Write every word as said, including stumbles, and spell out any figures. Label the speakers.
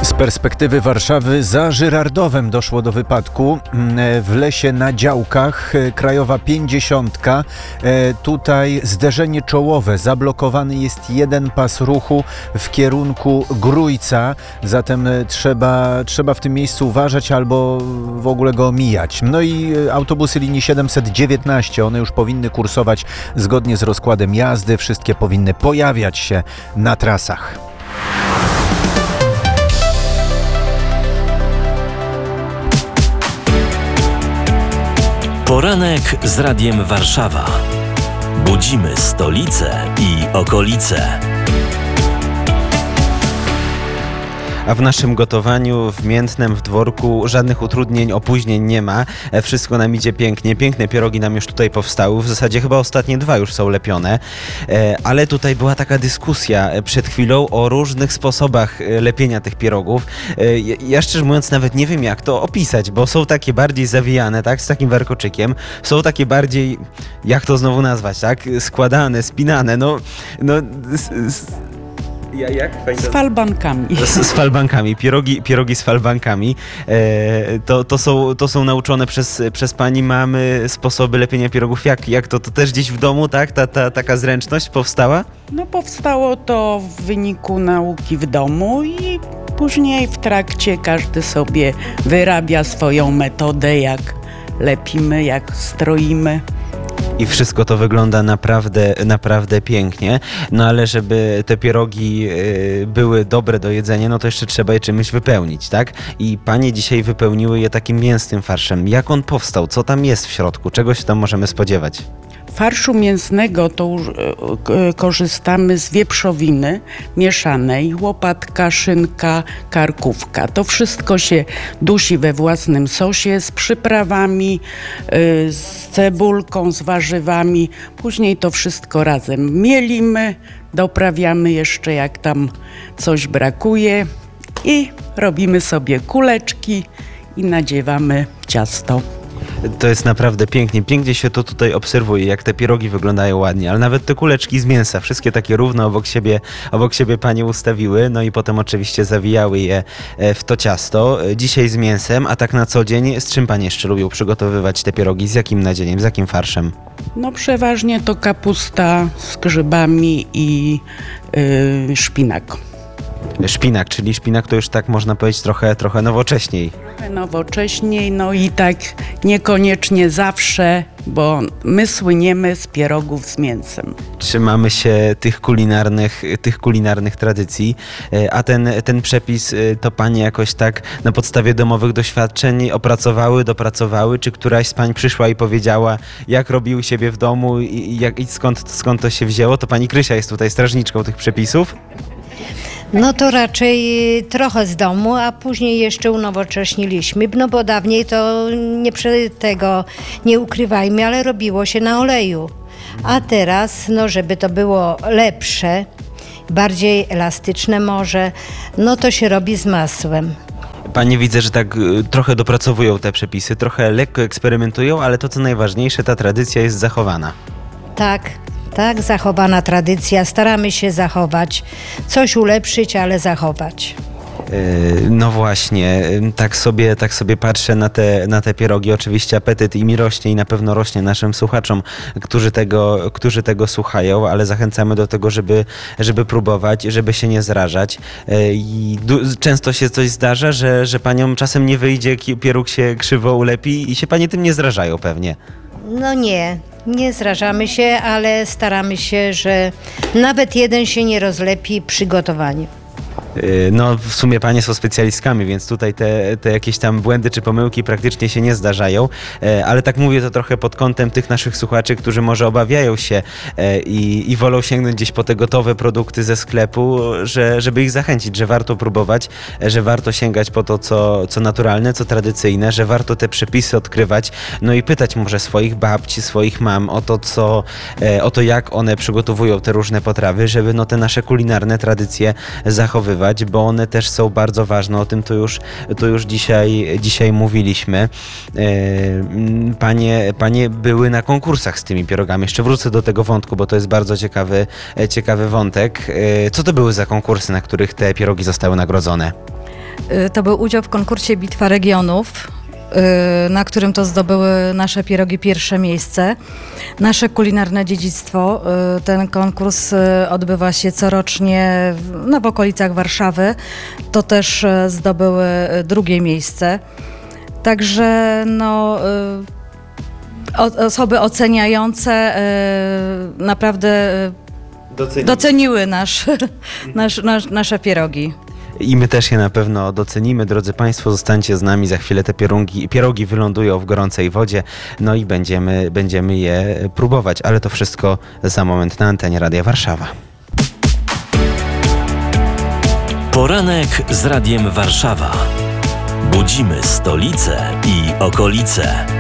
Speaker 1: Z perspektywy Warszawy za Żyrardowem doszło do wypadku w lesie na działkach, krajowa pięćdziesiątka. Tutaj zderzenie czołowe, zablokowany jest jeden pas ruchu w kierunku Grójca, zatem trzeba, trzeba w tym miejscu uważać albo w ogóle go omijać. No i autobusy linii siedemset dziewiętnaście, one już powinny kursować zgodnie z rozkładem jazdy, wszystkie powinny pojawiać się na trasach.
Speaker 2: Poranek z Radiem Warszawa. Budzimy stolicę i okolice.
Speaker 3: A w naszym gotowaniu w Miętnem, w Dworku żadnych utrudnień, opóźnień nie ma. Wszystko nam idzie pięknie. Piękne pierogi nam już tutaj powstały. W zasadzie chyba ostatnie dwa już są lepione. Ale tutaj była taka dyskusja przed chwilą o różnych sposobach lepienia tych pierogów. Ja szczerze mówiąc nawet nie wiem, jak to opisać, bo są takie bardziej zawijane, tak, z takim warkoczykiem. Są takie bardziej, jak to znowu nazwać, tak, składane, spinane, no... no z, z, Ja, jak?
Speaker 4: Z falbankami.
Speaker 3: Z, z falbankami, pierogi, pierogi z falbankami. E, to, to, są, to są nauczone przez, przez pani mamy sposoby lepienia pierogów. Jak, jak to, to też gdzieś w domu, tak? Ta, ta, taka zręczność powstała?
Speaker 4: No powstało to w wyniku nauki w domu i później w trakcie każdy sobie wyrabia swoją metodę, jak lepimy, jak stroimy.
Speaker 3: I wszystko to wygląda naprawdę, naprawdę pięknie. No ale żeby te pierogi y, były dobre do jedzenia, no to jeszcze trzeba je czymś wypełnić, tak? I panie dzisiaj wypełniły je takim mięsnym farszem. Jak on powstał? Co tam jest w środku? Czego się tam możemy spodziewać?
Speaker 4: Farszu mięsnego to już, e, korzystamy z wieprzowiny mieszanej, łopatka, szynka, karkówka. To wszystko się dusi we własnym sosie z przyprawami, e, z cebulką, z warzywami. Później to wszystko razem mielimy, doprawiamy jeszcze jak tam coś brakuje i robimy sobie kuleczki i nadziewamy ciasto.
Speaker 3: To jest naprawdę pięknie. Pięknie się to tutaj obserwuje, jak te pierogi wyglądają ładnie, ale nawet te kuleczki z mięsa, wszystkie takie równo obok siebie, obok siebie panie ustawiły, no i potem oczywiście zawijały je w to ciasto. Dzisiaj z mięsem, a tak na co dzień, z czym panie jeszcze lubią przygotowywać te pierogi? Z jakim nadzieniem, z jakim farszem?
Speaker 4: No przeważnie to kapusta z grzybami i yy, szpinak.
Speaker 3: Szpinak, czyli szpinak to już tak można powiedzieć trochę, trochę nowocześniej.
Speaker 4: Trochę nowocześniej, no i tak niekoniecznie zawsze, bo my słyniemy z pierogów z mięsem.
Speaker 3: Trzymamy się tych kulinarnych, tych kulinarnych tradycji, a ten, ten przepis to panie jakoś tak na podstawie domowych doświadczeń opracowały, dopracowały, czy któraś z pań przyszła i powiedziała, jak robi u siebie w domu i, jak, i skąd, skąd to się wzięło? To pani Krysia jest tutaj strażniczką tych przepisów.
Speaker 5: No to raczej trochę z domu, a później jeszcze unowocześniliśmy, no bo dawniej to nie przy tego nie ukrywajmy, ale robiło się na oleju. A teraz, no żeby to było lepsze, bardziej elastyczne może, no to się robi z masłem.
Speaker 3: Panie widzę, że tak trochę dopracowują te przepisy, trochę lekko eksperymentują, ale to co najważniejsze, ta tradycja jest zachowana.
Speaker 5: Tak. Tak, zachowana tradycja, staramy się zachować, coś ulepszyć, ale zachować.
Speaker 3: No właśnie, tak sobie, tak sobie patrzę na te, na te pierogi. Oczywiście apetyt i mi rośnie i na pewno rośnie naszym słuchaczom, którzy tego, którzy tego słuchają, ale zachęcamy do tego, żeby, żeby próbować, żeby się nie zrażać. I często się coś zdarza, że, że paniom czasem nie wyjdzie, pieróg się krzywo ulepi i się panie tym nie zrażają pewnie.
Speaker 5: No nie, nie zrażamy się, ale staramy się, że nawet jeden się nie rozlepi przy gotowaniu.
Speaker 3: No w sumie panie są specjalistkami, więc tutaj te, te jakieś tam błędy czy pomyłki praktycznie się nie zdarzają, ale tak mówię to trochę pod kątem tych naszych słuchaczy, którzy może obawiają się i, i wolą sięgnąć gdzieś po te gotowe produkty ze sklepu, że, żeby ich zachęcić, że warto próbować, że warto sięgać po to, co, co naturalne, co tradycyjne, że warto te przepisy odkrywać, no i pytać może swoich babci, swoich mam o to, co, o to jak one przygotowują te różne potrawy, żeby no te nasze kulinarne tradycje zachowywać, bo one też są bardzo ważne. O tym tu już, tu już dzisiaj, dzisiaj mówiliśmy. Panie, panie były na konkursach z tymi pierogami. Jeszcze wrócę do tego wątku, bo to jest bardzo ciekawy, ciekawy wątek. Co to były za konkursy, na których te pierogi zostały nagrodzone?
Speaker 6: Y, To był udział w konkursie Bitwa Regionów, y, na którym to zdobyły nasze pierogi pierwsze miejsce. Nasze kulinarne dziedzictwo, y, ten konkurs y, odbywa się corocznie w, no, w okolicach Warszawy. To też y, zdobyły y, drugie miejsce. Także no, y, o, osoby oceniające y, naprawdę y, doceniły nasz, nasz, nasz, nasze pierogi.
Speaker 3: I my też je na pewno docenimy. Drodzy Państwo, zostańcie z nami. Za chwilę te pierogi, pierogi wylądują w gorącej wodzie, no i będziemy, będziemy je próbować. Ale to wszystko za moment na antenie Radia Warszawa.
Speaker 2: Poranek z Radiem Warszawa. Budzimy stolicę i okolice.